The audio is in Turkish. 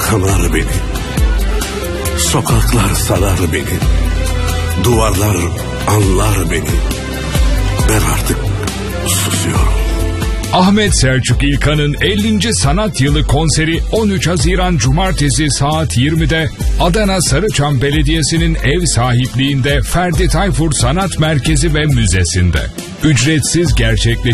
tanır beni. Sokaklar sarar beni. Duvarlar anlar beni. Ben artık susuyorum. Ahmet Selçuk İlkan'ın 50. Sanat Yılı konseri 13 Haziran Cumartesi saat 20'de Adana Sarıçam Belediyesi'nin ev sahipliğinde Ferdi Tayfur Sanat Merkezi ve Müzesi'nde. Ücretsiz gerçekleşecek.